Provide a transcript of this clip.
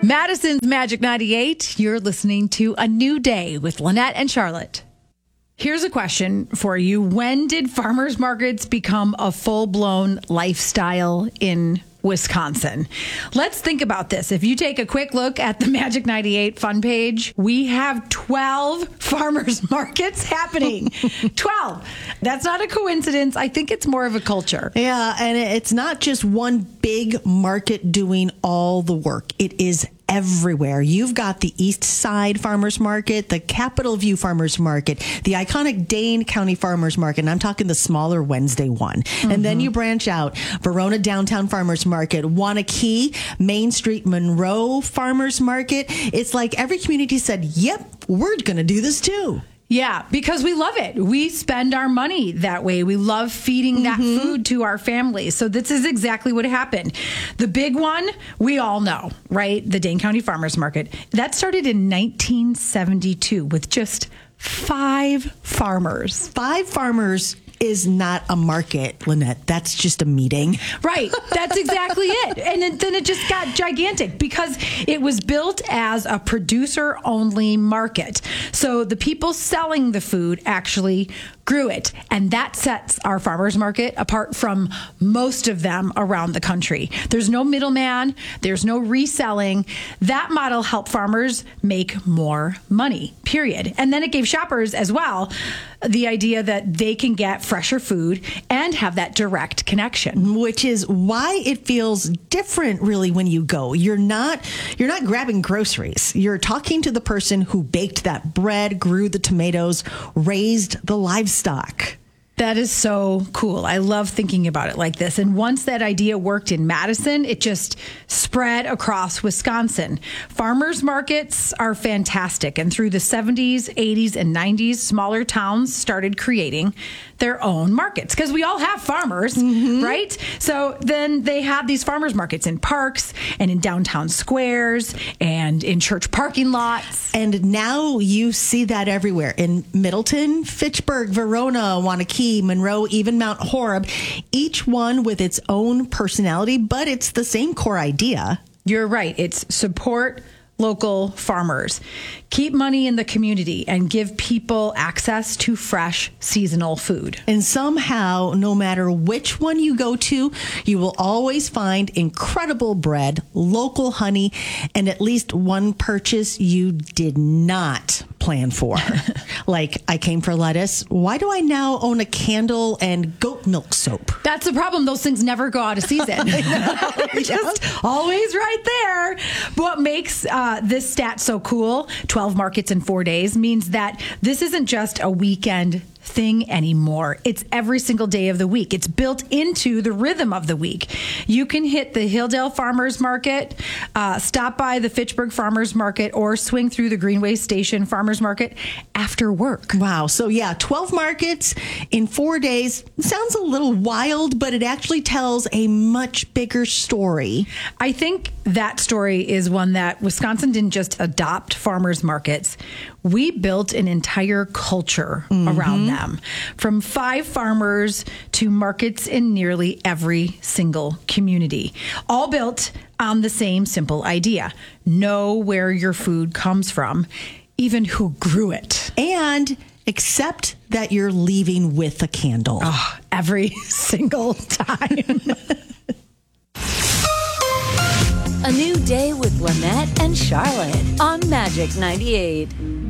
Madison's Magic 98. You're listening to A New Day with Lynette and Charlotte. Here's a question for you. When did farmers markets become a full-blown lifestyle in Wisconsin? Let's think about this. If you take a quick look at the Magic 98 fun page, we have 12 farmers markets happening. 12. That's not a coincidence. I think it's more of a culture. Yeah, and it's not just one big market doing all the work. It is everywhere. You've got the East Side Farmers Market, the Capitol View Farmers Market, the iconic Dane County Farmers Market, and I'm talking the smaller Wednesday one. Mm-hmm. And then you branch out, Verona Downtown Farmers Market, Wanakee, Main Street Monroe Farmers Market. It's like every community said, yep, we're going to do this too. Yeah, because we love it. We spend our money that way. We love feeding that food to our families. So this is exactly what happened. The big one, we all know, right? The Dane County Farmers Market. That started in 1972 with just 5 farmers. 5 farmers is not a market, Lynette. That's just a meeting. Right. That's exactly it. And then it just got gigantic because it was built as a producer-only market. So the people selling the food actually grew it. And that sets our farmers market apart from most of them around the country. There's no middleman. There's no reselling. That model helped farmers make more money, period. And then it gave shoppers as well the idea that they can get fresher food and have that direct connection. Which is why it feels different, really, when you go. You're not grabbing groceries. You're talking to the person who baked that bread, grew the tomatoes, raised the livestock. That is so cool. I love thinking about it like this. And once that idea worked in Madison, it just spread across Wisconsin. Farmers markets are fantastic. And through the 70s, 80s, and 90s, smaller towns started creating their own markets because we all have farmers, right? So then they had these farmers markets in parks and in downtown squares and in church parking lots. And now you see that everywhere in Middleton, Fitchburg, Verona, Wanakee, Monroe, even Mount Horeb, each one with its own personality, but it's the same core idea. You're right. It's support local farmers, keep money in the community, and give people access to fresh seasonal food. And somehow, no matter which one you go to, you will always find incredible bread, local honey, and at least one purchase you did not plan for. Like, I came for lettuce. Why do I now own a candle and goat milk soap? That's the problem. Those things never go out of season. They're just always right there. What makes this stat so cool, 12 markets in 4 days, means that this isn't just a weekend thing anymore. It's every single day of the week. It's built into the rhythm of the week. You can hit the Hilldale Farmers Market, stop by the Fitchburg Farmers Market, or swing through the Greenway Station Farmers Market after work. Wow. So yeah, 12 markets in 4 days. Sounds a little wild, but it actually tells a much bigger story. I think that story is one that Wisconsin didn't just adopt farmers markets. We built an entire culture around them, from 5 farmers to markets in nearly every single community, all built on the same simple idea. Know where your food comes from, even who grew it. And accept that you're leaving with a candle. Oh, every single time. A New Day with Lynette and Charlotte on Magic 98.